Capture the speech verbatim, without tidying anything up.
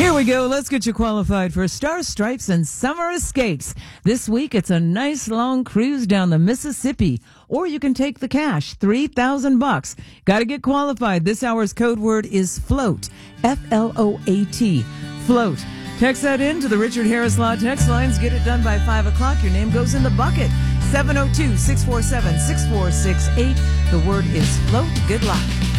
Here we go. Let's get you qualified for Star Stripes and Summer Escapes. This week, it's a nice long cruise down the Mississippi. Or you can take the cash, three thousand bucks. Got to get qualified. This hour's code word is float. F L O A T. Float. Text that in to the Richard Harris Law text lines. Get it done by five o'clock. Your name goes in the bucket. seven oh two, six four seven, six four six eight. The word is float. Good luck.